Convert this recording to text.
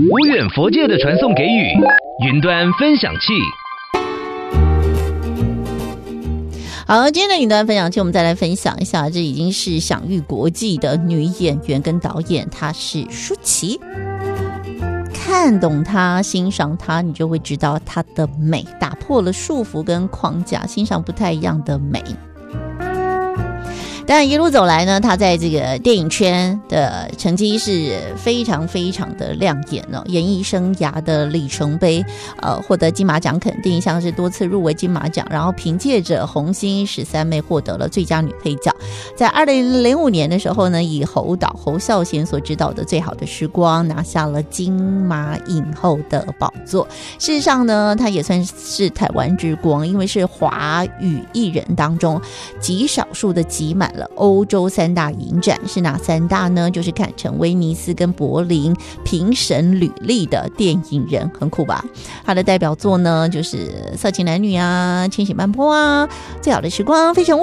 无远弗届的传送给语，云端分享器。 好，今天的云端分享器，我们再来分享一下，这已经是享誉国际的女演员跟导演，她是舒淇。看懂她，欣赏她，你就会知道她的美，打破了束缚跟框架，欣赏不太一样的美。当然一路走来呢，他在这个电影圈的成绩是非常非常的亮眼哦，演艺生涯的里程碑，获得金马奖肯定，像是多次入围金马奖，然后凭借着《红星13妹》获得了最佳女配角。在2005年的时候呢，以侯导侯孝贤所执导的《最好的时光》拿下了金马影后的宝座。事实上呢，他也算是台湾之光，因为是华语艺人当中极少数的集满了欧洲3大影展。是哪3大呢？就是坎城、威尼斯跟柏林评审履历的电影人，很酷吧？他的代表作呢就是《色情男女》啊、《千禧慢坡》啊、《最好的时光》、《非诚勿